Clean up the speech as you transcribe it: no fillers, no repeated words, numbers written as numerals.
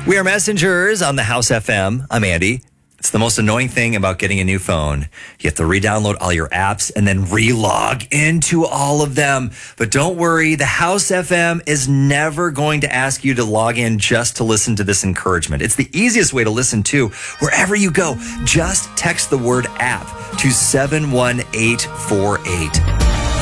We are messengers on the House FM. I'm Andy. It's the most annoying thing about getting a new phone. You have to re-download all your apps and then re-log into all of them. But don't worry, the House FM is never going to ask you to log in just to listen to this encouragement. It's the easiest way to listen to wherever you go. Just text the word app to 71848.